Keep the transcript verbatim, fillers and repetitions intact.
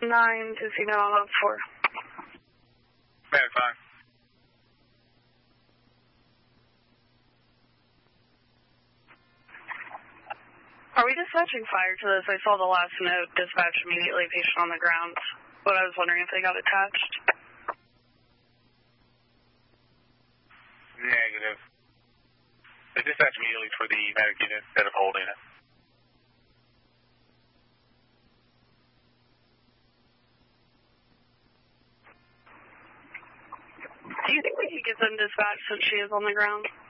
nine to see no four. Bad five. Are we dispatching fire to this? I saw the last note, dispatch immediately, patient on the ground. But I was wondering if they got attached. Negative. They dispatch immediately for the medic unit instead of holding it. Do you think we could get them dispatched since she is on the ground?